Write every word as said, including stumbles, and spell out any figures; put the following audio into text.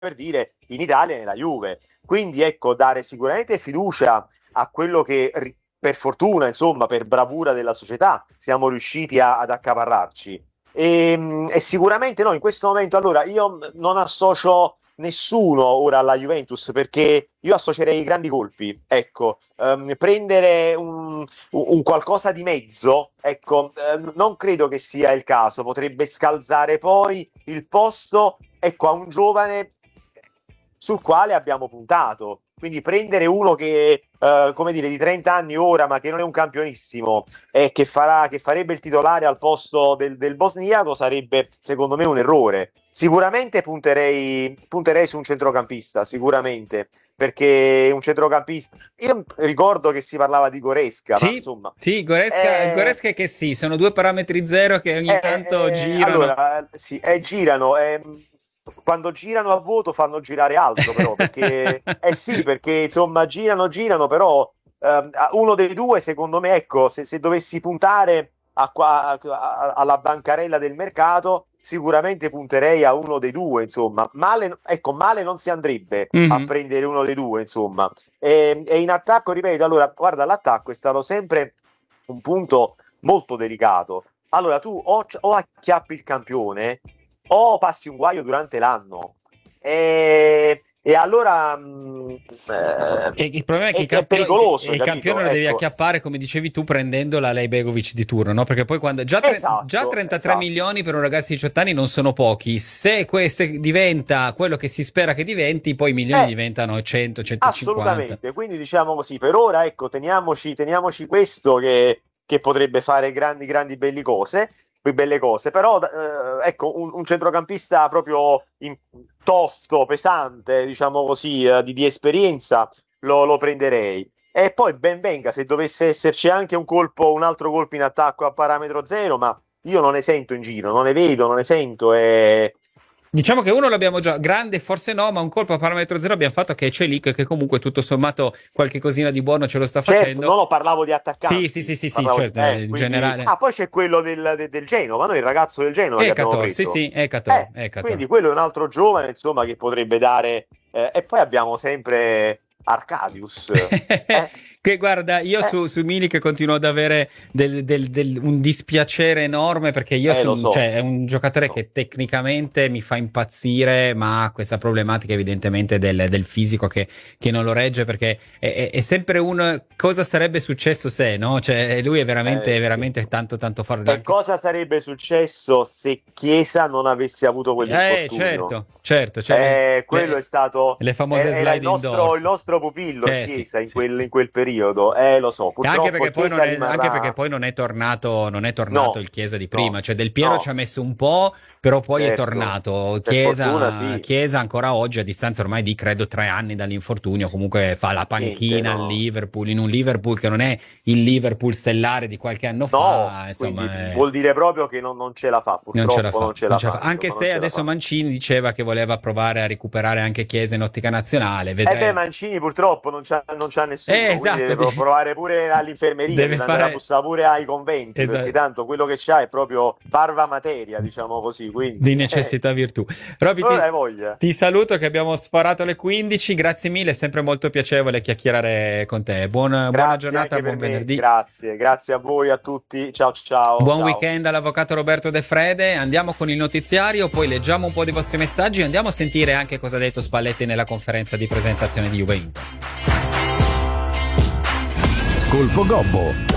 per dire in Italia nella Juve. Quindi ecco, dare sicuramente fiducia a quello che per fortuna, insomma, per bravura della società siamo riusciti a, ad accaparrarci. E, e sicuramente no, in questo momento allora io non associo nessuno ora alla Juventus, perché io associerei i grandi colpi, ecco, um, prendere un, un qualcosa di mezzo, ecco, um, non credo che sia il caso, potrebbe scalzare poi il posto, ecco, a un giovane sul quale abbiamo puntato. Quindi prendere uno che, uh, come dire, di trenta anni ora, ma che non è un campionissimo e che farà, che farebbe il titolare al posto del, del bosniaco, sarebbe secondo me un errore. Sicuramente punterei, punterei su un centrocampista, sicuramente, perché un centrocampista, io ricordo che si parlava di Goretzka, Sì, ma insomma, sì, Goretzka, eh, Goretzka che sì, sono due parametri zero che ogni eh, tanto eh, girano. allora, sì, eh, girano, eh, quando girano a vuoto fanno girare altro, però, perché, eh sì, perché insomma girano, girano, però ehm, uno dei due, secondo me, ecco, se, se dovessi puntare a qua- a- alla bancarella del mercato, sicuramente punterei a uno dei due, insomma. Male, ecco, male non si andrebbe a Mhm. prendere uno dei due, insomma. E, e in attacco, ripeto, allora, guarda, l'attacco è stato sempre un punto molto delicato. Allora, tu o, o acchiappi il campione o passi un guaio durante l'anno. E, e allora mh, E eh, il problema è che è, il, è campio- e pericoloso, il campione capito? lo devi Ecco, acchiappare, come dicevi tu, prendendo la Lei Begovic di turno, no? Perché poi quando già, tre- già esatto, trentatré esatto. milioni per un ragazzo di diciotto anni non sono pochi. Se questo diventa quello che si spera che diventi, poi i milioni Eh, diventano cento, centocinquanta. assolutamente. Quindi diciamo così, per ora, ecco, teniamoci, teniamoci questo che, che potrebbe fare grandi, grandi belli cose, belle cose. Però, eh, ecco, un, un centrocampista proprio in- tosto, pesante, diciamo così, eh, di, di esperienza, lo, lo prenderei. E poi ben venga se dovesse esserci anche un colpo, un altro colpo in attacco a parametro zero, ma io non ne sento in giro, non ne vedo, non ne sento. E Diciamo che uno l'abbiamo già, grande forse no, ma un colpo a parametro zero abbiamo fatto, che è Celic, che comunque tutto sommato qualche cosina di buono ce lo sta certo, facendo. non lo parlavo di Sì, sì, sì, attaccanti, sì, sì, parlavo di, certo, eh, in quindi, generale. ah, poi c'è quello del, de- del Genova, noi il ragazzo del Genova che abbiamo Ecator, sì, preso. sì, Ecator, Eh, Ecator. quindi quello è un altro giovane, insomma, che potrebbe dare, eh, e poi abbiamo sempre Arcadius. Eh, Che guarda, io eh, su, su Milik continuo ad avere del- del- del- un dispiacere enorme, perché io eh, lo su- so, cioè, è un lo giocatore so. che tecnicamente mi fa impazzire, ma ha questa problematica evidentemente del, del fisico che, che non lo regge, perché è, è- è sempre un cosa sarebbe successo se, no? Cioè, lui è veramente, Eh, sì. veramente tanto, tanto forte. E Anche... cosa sarebbe successo se Chiesa non avesse avuto Eh, quell'infortunio? certo, certo, cioè le, Eh, quello è le- stato, le famose era, era il slide nostro, il indoors. nostro pupillo, Eh, sì, Chiesa, in sì, quel, sì. in quel periodo. Eh, lo so, E anche purtroppo perché poi non Chiesa è, anche perché rimarrà. poi non è tornato, non è tornato No, il Chiesa di prima. no, Cioè, Del Piero ci ha no, messo un po', però poi è certo. tornato. Per fortuna Chiesa, sì. Chiesa ancora oggi, a distanza ormai di credo tre anni dall'infortunio, comunque fa la Niente, panchina al no. Liverpool, in un Liverpool che non è il Liverpool stellare di qualche anno No, fa. quindi Insomma, è- vuol dire proprio che non, non ce la fa, non ce la purtroppo fa, non ce non la ce la fa, fa. Anche insomma, non se ce la adesso fa. Mancini diceva che voleva provare a recuperare anche Chiesa in ottica nazionale. Eh beh, Vedremo. Mancini purtroppo non c'ha, non c'ha Eh, nessuno, quindi esatto, deve di- pro- provare pure all'infermeria, deve deve andare a fare. bussare pure ai conventi, perché Esatto. tanto quello che c'ha è proprio parva materia, diciamo così, Di quindi eh, necessità virtù. Robby, non ti, hai voglia. ti saluto che abbiamo sforato le quindici, grazie mille, è sempre molto piacevole chiacchierare con te. Buona, buona Grazie giornata, anche per buon me, venerdì. grazie, grazie a voi, a tutti, ciao ciao, Buon ciao. weekend all'avvocato Roberto De Frede, andiamo con il notiziario, poi leggiamo un po' dei vostri messaggi e andiamo a sentire anche cosa ha detto Spalletti nella conferenza di presentazione di Juve Inter. Colpo Gobbo.